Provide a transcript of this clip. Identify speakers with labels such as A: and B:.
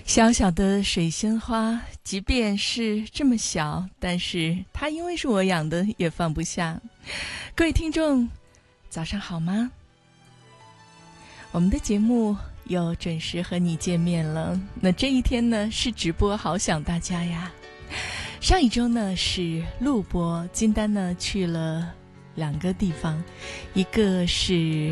A: 小小的水仙花，即便是这么小，但是它因为是我养的，也放不下。各位听众，早上好吗？我们的节目又准时和你见面了。那这一天呢，是直播，好想大家呀。上一周呢是录播，金丹呢去了2个地方，一个是